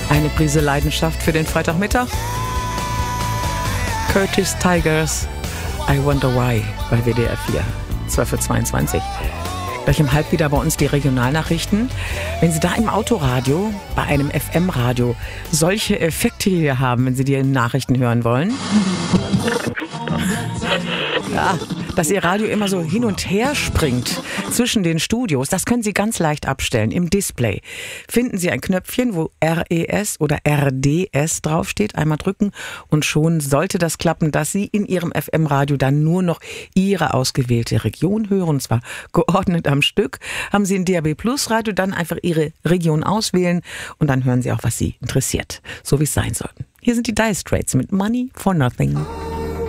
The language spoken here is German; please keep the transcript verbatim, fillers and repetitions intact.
Eine Prise Leidenschaft für den Freitagmittag. Curtis Tigers, I Wonder Why, bei W D R vier, zwölf Uhr zweiundzwanzig. Gleich um halb wieder bei uns die Regionalnachrichten. Wenn Sie da im Autoradio, bei einem F M-Radio, solche Effekte hier haben, wenn Sie die Nachrichten hören wollen. Ja, dass Ihr Radio immer so hin und her springt zwischen den Studios, das können Sie ganz leicht abstellen. Im Display finden Sie ein Knöpfchen, wo R E S oder R D S draufsteht. Einmal drücken und schon sollte das klappen, dass Sie in Ihrem F M-Radio dann nur noch Ihre ausgewählte Region hören, und zwar geordnet am Stück. Haben Sie ein D A B Plus Radio, dann einfach Ihre Region auswählen und dann hören Sie auch, was Sie interessiert, so wie es sein soll. Hier sind die Dire Straits mit Money for Nothing.